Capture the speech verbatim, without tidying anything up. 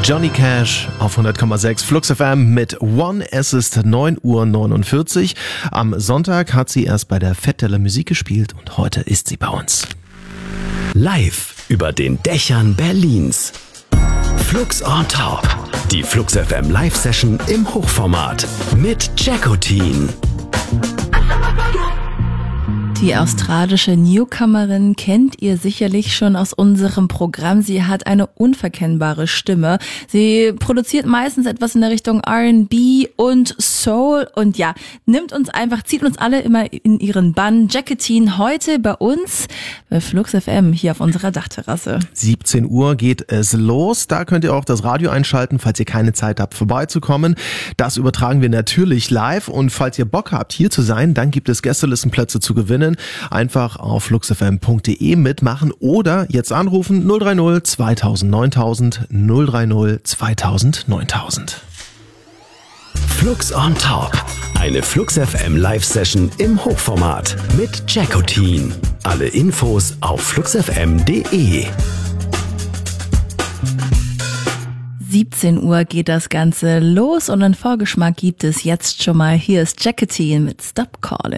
Johnny Cash auf hundert Komma sechs Flux F M mit One. Es ist neun Uhr neunundvierzig. Am Sonntag hat sie erst bei der Fête de la Musique gespielt und heute ist sie bei uns. Live über den Dächern Berlins. Flux on Top. Die Flux F M Live-Session im Hochformat mit Jackotin. Die australische Newcomerin kennt ihr sicherlich schon aus unserem Programm. Sie hat eine unverkennbare Stimme. Sie produziert meistens etwas in der Richtung R and B und Soul und ja, nimmt uns einfach, zieht uns alle immer in ihren Bann. Jackotin heute bei uns bei Flux F M hier auf unserer Dachterrasse. siebzehn Uhr geht es los. Da könnt ihr auch das Radio einschalten, falls ihr keine Zeit habt, vorbeizukommen. Das übertragen wir natürlich live und falls ihr Bock habt, hier zu sein, dann gibt es Gästelistenplätze zu gewinnen. Einfach auf fluxfm punkt de mitmachen oder jetzt anrufen null drei null zweitausend neuntausend null drei null zweitausend neuntausend. Flux on Top. Eine Flux F M Live-Session im Hochformat mit Jackotin. Alle Infos auf fluxfm punkt de. siebzehn Uhr geht das Ganze los und einen Vorgeschmack gibt es jetzt schon mal. Hier ist Jackotin mit Stop Calling.